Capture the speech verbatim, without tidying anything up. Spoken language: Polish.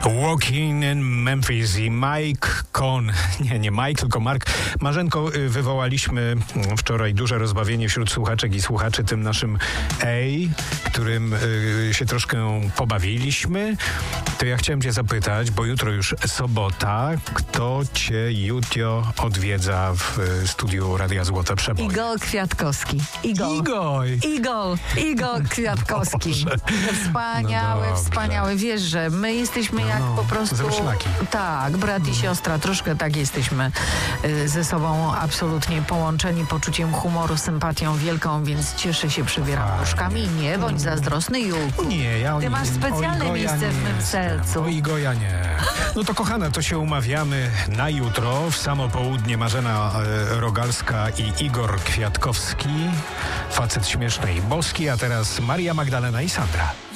Walking in Memphis i Mike Cohn, nie, nie Mike, tylko Mark. Marzenko, wywołaliśmy wczoraj duże rozbawienie wśród słuchaczek i słuchaczy tym naszym Ej, którym y, się troszkę pobawiliśmy. To ja chciałem cię zapytać, bo jutro już sobota, kto cię jutro odwiedza w y, studiu Radia Złote Przeboje? Igor Kwiatkowski. Igor. Igor. Igor. Igor Kwiatkowski. Boże. Wspaniały, No wspaniały. Wiesz, że my jesteśmy No, jak no, po prostu... zawieśniaki. Tak, brat i siostra. Troszkę tak jesteśmy y, ze sobą absolutnie połączeni poczuciem humoru, sympatią wielką, więc cieszę się, przybieram Fajnie. nóżkami. Nie bądź zazdrosny, Julku. Nie, ja o Ty nim- masz o specjalne Igo ja miejsce w nie mym jestem. sercu. O Igo ja nie. No to kochana, to się umawiamy na jutro w samo południe. Marzena e, Rogalska i Igor Kwiatkowski. Facet śmieszny i boski, a teraz Maria Magdalena i Sandra.